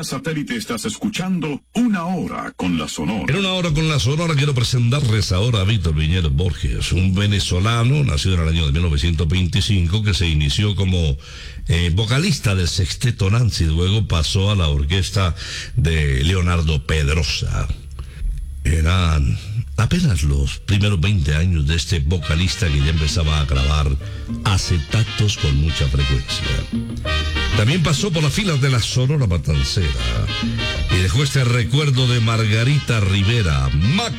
vía satélite estás escuchando Una Hora con la Sonora. En Una Hora con la Sonora quiero presentarles ahora a Víctor Piñero Borges, un venezolano nacido en el año de 1925 que se inició como vocalista del Sexteto Nancy, luego pasó a la orquesta de Leonardo Pedrosa. Eran apenas los primeros 20 años de este vocalista que ya empezaba a grabar acetatos con mucha frecuencia. También pasó por las filas de la Sonora Matancera y dejó este recuerdo de Margarita Rivera,